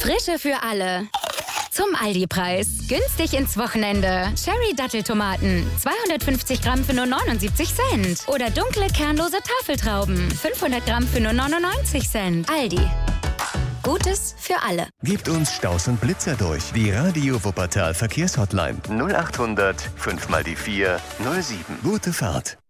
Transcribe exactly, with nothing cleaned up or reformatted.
Frische für alle. Zum Aldi-Preis. Günstig ins Wochenende. Cherry-Datteltomaten. zweihundertfünfzig Gramm für nur neunundsiebzig Cent. Oder dunkle, kernlose Tafeltrauben. fünfhundert Gramm für nur neunundneunzig Cent. Aldi. Gutes für alle. Gebt uns Staus und Blitzer durch. Die Radio Wuppertal Verkehrshotline null acht hundert fünf mal die vier null sieben. Gute Fahrt.